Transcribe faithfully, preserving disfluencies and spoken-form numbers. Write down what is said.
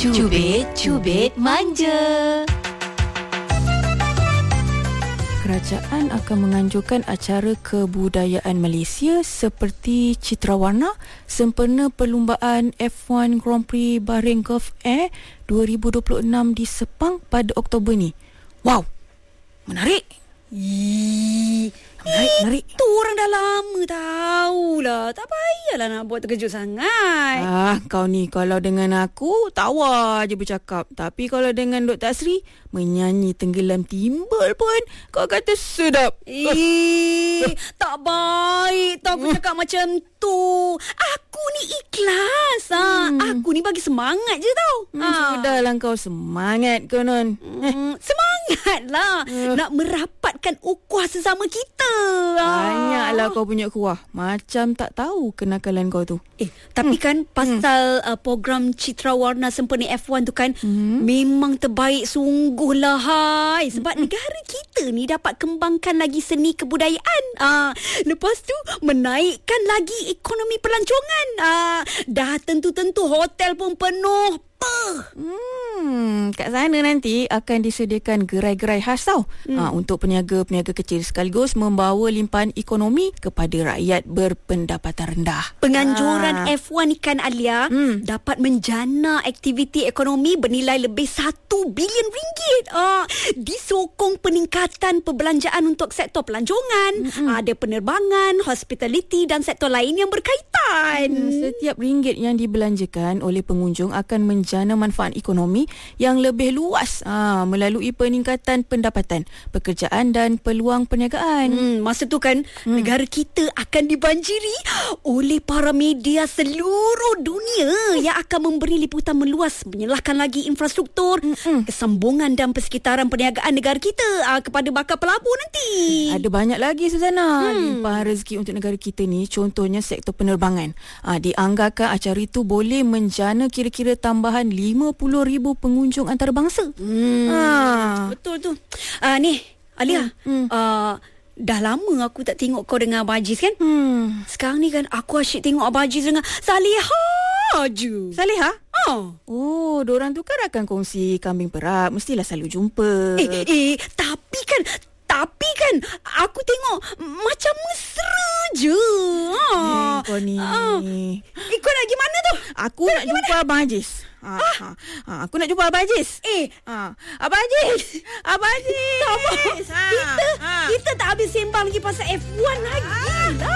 Cubit, cubit manja. Kerajaan akan menganjurkan acara kebudayaan Malaysia seperti Citrawarna sempena perlumbaan F one Grand Prix Bahrain Gulf Air dua ribu dua puluh enam di Sepang pada Oktober ni. Wow, menarik. Ih, Menarik, menarik. Itu orang dah lama tahulah. Tak payahlah nak buat terkejut sangat. Ah, kau ni kalau dengan aku tawa je bercakap. Tapi kalau dengan Doktor Asri menyanyi tenggelam timbul pun kau kata sedap. Eh, tak baik tau aku cakap macam tu. Aku ni ikhlas. Ha. Hmm. Aku ni bagi semangat je tau. Hmm, sudahlah kau semangat konon. Hmm, semangat lah. Uh. Nak merapatkan ukhuwah sesama kita. Banyaklah kau punya kuah. Macam tak tahu kenakalan kau tu. Eh, tapi hmm. kan pasal hmm. uh, program Citrawarna sempena F one tu kan hmm. memang terbaik sungguh lah hai. Sebab hmm. negara kita ni dapat kembangkan lagi seni kebudayaan. Uh, lepas tu menaikkan lagi ekonomi pelancongan. Uh, dah tentu-tentu hotel pun penuh. Hmm, kat sana nanti akan disediakan gerai-gerai khas tau hmm. ha, untuk peniaga-peniaga kecil sekaligus membawa limpahan ekonomi kepada rakyat berpendapatan rendah. Penganjuran ha. F one ni kan Alia hmm. dapat menjana aktiviti ekonomi bernilai lebih satu bilion ringgit. Ah, disokong peningkatan perbelanjaan untuk sektor pelancongan, hmm. ada penerbangan, hospitality dan sektor lain yang berkaitan. Hmm, setiap ringgit yang dibelanjakan oleh pengunjung akan menjana jana manfaat ekonomi yang lebih luas ha, melalui peningkatan pendapatan, pekerjaan dan peluang perniagaan. Hmm, masa tu kan hmm. negara kita akan dibanjiri oleh para media seluruh dunia yang akan memberi liputan meluas menyelahkan lagi infrastruktur, hmm. kesambungan dan persekitaran perniagaan negara kita ha, kepada bakal pelabur nanti. Ada banyak lagi Suzana hmm. limpahan rezeki untuk negara kita ni. Contohnya sektor penerbangan. Ha, dianggarkan acara itu boleh menjana kira-kira tambahan lima puluh ribu pengunjung antarabangsa. Hmm. Ha. Betul tu. Uh, ni, Alia. Hmm. Uh, dah lama aku tak tengok kau dengan Abang Aziz kan? Hmm. Sekarang ni kan aku asyik tengok Abang Aziz dengan Salihah je. Salihah? Oh. Oh, diorang tu kan akan kongsi kambing perap. Mestilah selalu jumpa. Eh, eh, tapi kan Tapi kan aku tengok macam mesra je. Eh, kau ni. Uh, eh, kau nak pergi mana tu? Aku nak jumpa Abang Aziz. Ha, ha, ha, aku nak jumpa Abang Aziz. Eh, ha, Abang Aziz. Abang Aziz. Tak apa. Ha, kita, ha. kita tak habis sembang lagi pasal F one lagi. Ha.